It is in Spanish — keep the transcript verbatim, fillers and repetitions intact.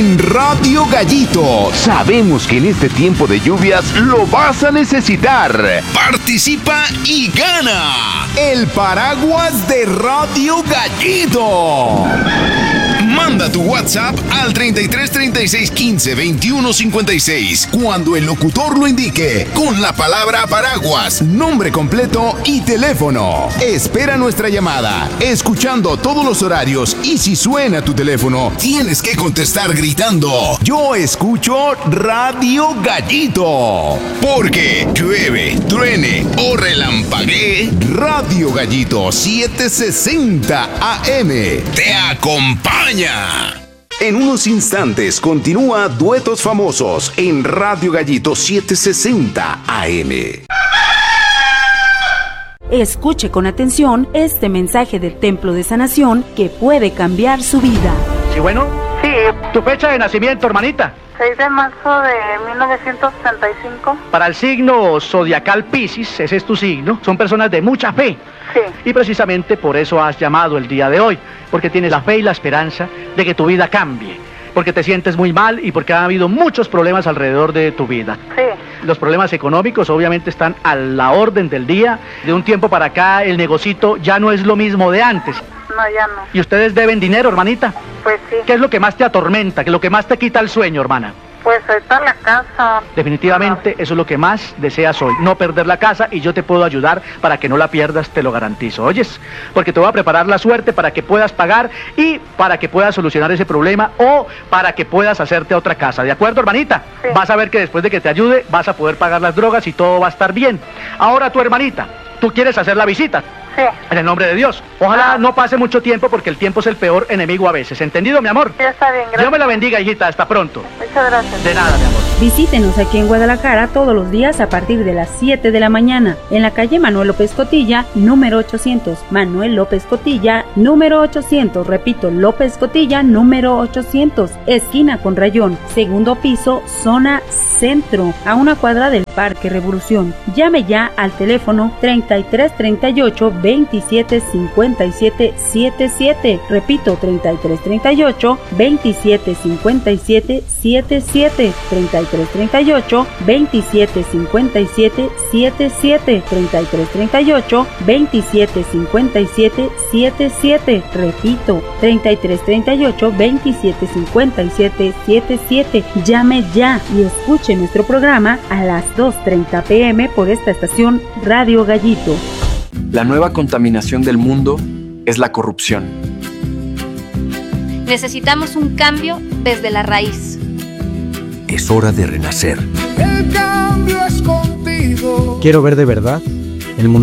en Radio Gallito. Sabemos que en este tiempo de lluvias lo vas a necesitar. Participa y gana el paraguas de Radio Gallito. Manda tu WhatsApp al treinta y tres, treinta y seis, quince, veintiuno, cincuenta y seis cuando el locutor lo indique con la palabra paraguas, nombre completo y teléfono. Espera nuestra llamada, escuchando todos los horarios, y si suena tu teléfono, tienes que contestar gritando: yo escucho Radio Gallito. Porque llueve, truene o relampaguee, Radio Gallito setecientos sesenta A M te acompaña. En unos instantes continúa Duetos Famosos en Radio Gallito setecientos sesenta A M. Escuche con atención este mensaje del Templo de Sanación que puede cambiar su vida. ¿Sí, bueno? Sí. ¿Tu fecha de nacimiento, hermanita? seis de marzo de mil novecientos setenta y cinco. Para el signo zodiacal Piscis, ese es tu signo, son personas de mucha fe. Sí. Y precisamente por eso has llamado el día de hoy, porque tienes la fe y la esperanza de que tu vida cambie, porque te sientes muy mal y porque ha habido muchos problemas alrededor de tu vida. Sí. Los problemas económicos obviamente están a la orden del día. De un tiempo para acá el negocito ya no es lo mismo de antes. No, ya no. ¿Y ustedes deben dinero, hermanita? Pues sí. ¿Qué es lo que más te atormenta? ¿Qué es lo que más te quita el sueño, hermana? Pues ahorita la casa. Definitivamente eso es lo que más deseas hoy, no perder la casa, y yo te puedo ayudar para que no la pierdas, te lo garantizo, ¿oyes? Porque te voy a preparar la suerte para que puedas pagar y para que puedas solucionar ese problema, o para que puedas hacerte otra casa, ¿de acuerdo, hermanita? Sí. Vas a ver que después de que te ayude vas a poder pagar las drogas y todo va a estar bien. Ahora tu hermanita, ¿tú quieres hacer la visita? Sí. En el nombre de Dios. Ojalá Ah. no pase mucho tiempo, porque el tiempo es el peor enemigo a veces. ¿Entendido, mi amor? Ya está bien, gracias. Dios me la bendiga, hijita. Hasta pronto. Muchas gracias. De nada, mi amor. Visítenos aquí en Guadalajara todos los días a partir de las siete de la mañana, en la calle Manuel López Cotilla, número ochocientos. Manuel López Cotilla, número ochocientos. Repito, López Cotilla, número ochocientos. Esquina con Rayón, segundo piso, zona centro, a una cuadra del Parque Revolución. Llame ya al teléfono treinta y tres, treinta y ocho, veintisiete, cincuenta y siete, setenta y siete. Repito, treinta y tres, treinta y ocho, veintisiete, cincuenta y siete, setenta y siete. treinta y tres, treinta y ocho, veintisiete, cincuenta y siete, setenta y siete. treinta y tres, treinta y ocho, veintisiete, cincuenta y siete, setenta y siete. Repito, treinta y tres, treinta y ocho, veintisiete, cincuenta y siete, setenta y siete. Llame ya y escuche nuestro programa a las dos treinta pm por esta estación Radio Gallito. La nueva contaminación del mundo es la corrupción. Necesitamos un cambio desde la raíz. Es hora de renacer. El cambio es contigo. Quiero ver de verdad el mundo